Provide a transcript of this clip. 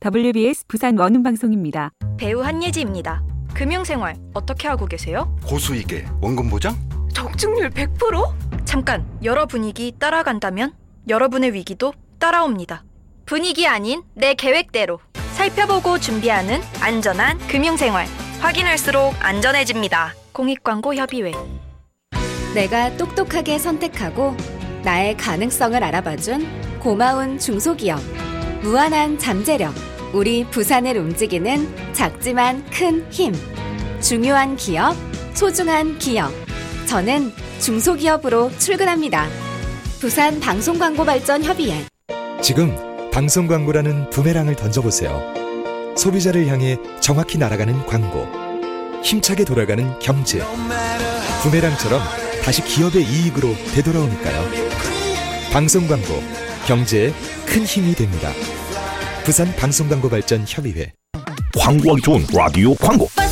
WBS 부산 원음방송입니다. 배우 한예지입니다. 금융생활 어떻게 하고 계세요? 고수익에 원금 보장? 적중률 100%? 잠깐, 여러 분위기 따라간다면 여러분의 위기도 따라옵니다. 분위기 아닌 내 계획대로 살펴보고 준비하는 안전한 금융생활. 확인할수록 안전해집니다. 공익광고협의회. 내가 똑똑하게 선택하고 나의 가능성을 알아봐준 고마운 중소기업. 무한한 잠재력. 우리 부산을 움직이는 작지만 큰 힘. 중요한 기업, 소중한 기업. 저는 중소기업으로 출근합니다. 부산 방송광고발전협의회. 지금 방송광고라는 부메랑을 던져보세요. 소비자를 향해 정확히 날아가는 광고. 힘차게 돌아가는 경제. 부메랑처럼 다시 기업의 이익으로 되돌아오니까요. 방송광고, 경제에 큰 힘이 됩니다. 부산 방송광고발전협의회. 광고하기 좋은 라디오 광고.